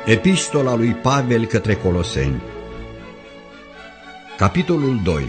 Epistola lui Pavel către Coloseni, capitolul 2.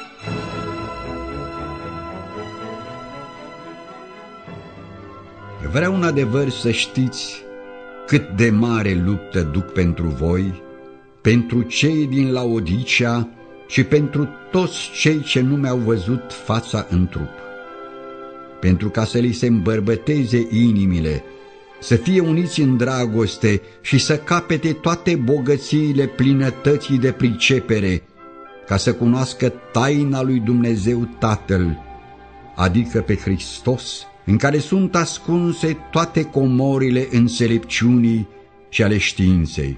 Vreau în adevăr să știți cât de mare luptă duc pentru voi, pentru cei din Laodicea și pentru toți cei ce nu mi-au văzut fața în trup, pentru ca să li se îmbărbăteze inimile, să fie uniți în dragoste și să capete toate bogățiile plinătății de pricepere, ca să cunoască taina lui Dumnezeu Tatăl, adică pe Hristos, în care sunt ascunse toate comorile înțelepciunii și ale științei.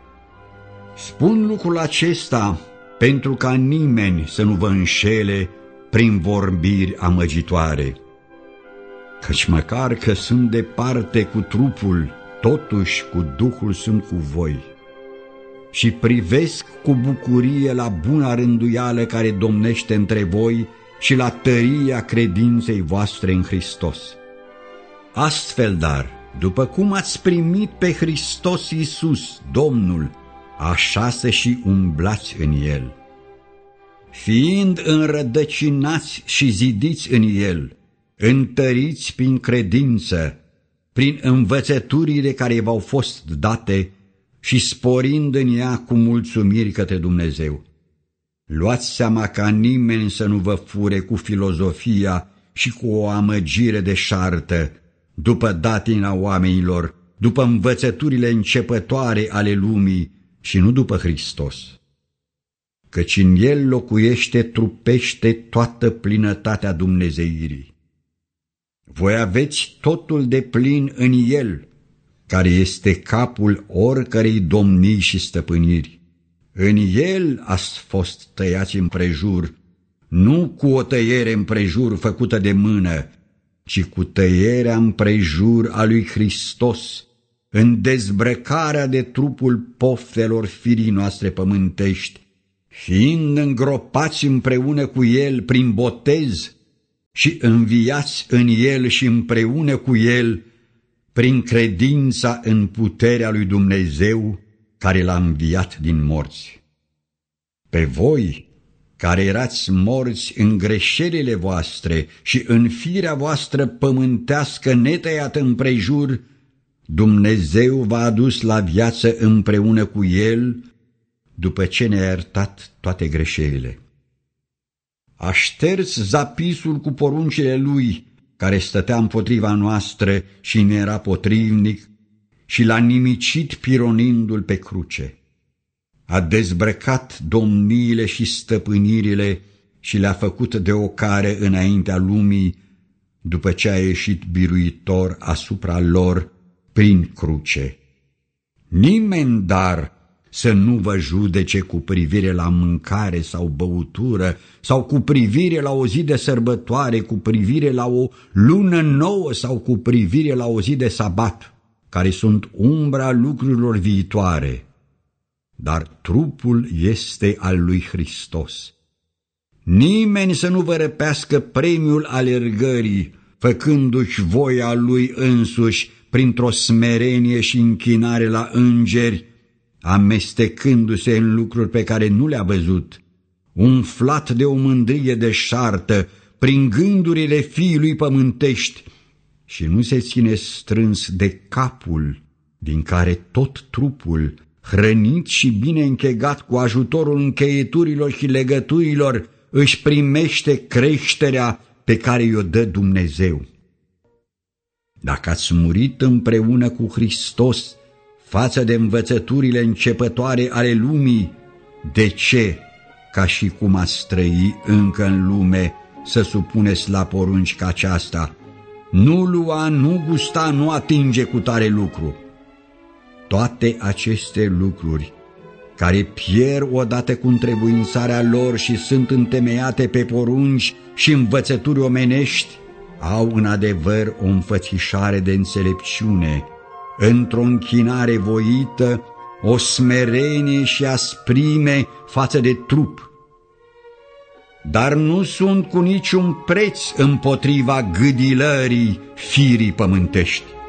Spun lucrul acesta pentru ca nimeni să nu vă înșele prin vorbiri amăgitoare, căci măcar că sunt departe cu trupul, totuși cu Duhul sunt cu voi. Și privesc cu bucurie la buna rânduială care domnește între voi și la tăria credinței voastre în Hristos. Astfel, dar, după cum ați primit pe Hristos Iisus, Domnul, așa să și umblați în El. Fiind înrădăcinați și zidiți în El, întăriți prin credință, prin învățăturile care v-au fost date și sporind în ea cu mulțumiri către Dumnezeu. Luați seama ca nimeni să nu vă fure cu filozofia și cu o amăgire deșartă, după datina oamenilor, după învățăturile începătoare ale lumii și nu după Hristos. Căci în El locuiește trupește toată plinătatea dumnezeirii. Voi aveți totul de plin în El, care este capul oricărei domnii și stăpâniri. În El ați fost tăiați împrejur, nu cu o tăiere împrejur făcută de mână, ci cu tăierea împrejur a lui Hristos, în dezbrăcarea de trupul poftelor firii noastre pământești, fiind îngropați împreună cu El prin botez și înviați în El și împreună cu El prin credința în puterea lui Dumnezeu care L-a înviat din morți. Pe voi, care erați morți în greșelile voastre și în firea voastră pământească netăiată împrejur, Dumnezeu v-a adus la viață împreună cu El, după ce ne-a iertat toate greșelile. A șters zapisul cu poruncile Lui, care stătea împotriva noastră și ne era potrivnic, și l-a nimicit pironindu-l pe cruce. A dezbrăcat domniile și stăpânirile și le-a făcut de ocare înaintea lumii, după ce a ieșit biruitor asupra lor prin cruce. Nimeni, dar, să nu vă judece cu privire la mâncare sau băutură, sau cu privire la o zi de sărbătoare, cu privire la o lună nouă sau cu privire la o zi de sabat, care sunt umbra lucrurilor viitoare, dar trupul este al lui Hristos. Nimeni să nu vă răpească premiul alergării, făcându-și voia lui însuși printr-o smerenie și închinare la îngeri, amestecându-se în lucruri pe care nu le-a văzut, umflat de o mândrie deșartă, prin gândurile fiului pământești, și nu se ține strâns de capul, din care tot trupul, hrănit și bine închegat cu ajutorul încheieturilor și legăturilor, își primește creșterea pe care i-o dă Dumnezeu. Dacă ați murit împreună cu Hristos față de învățăturile începătoare ale lumii, de ce, ca și cum ați trăi încă în lume, să supuneți la porunci ca aceasta? Nu lua, nu gusta, nu atinge cu tare lucru. Toate aceste lucruri, care pierd odată cu întrebuințarea lor și sunt întemeiate pe porunci și învățături omenești, au în adevăr o înfățișare de înțelepciune, într-o închinare voită, o smerenie și asprime față de trup, dar nu sunt cu niciun preț împotriva gâdilării firii pământești.